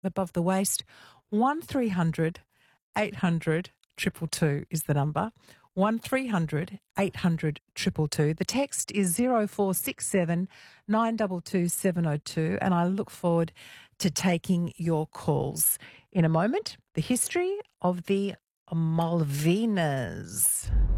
above the waist. 1300 800 222 is the number. 1300 800 222. The text is 0467 922 702, and I look forward to taking your calls. In a moment, the history of the Malvinas.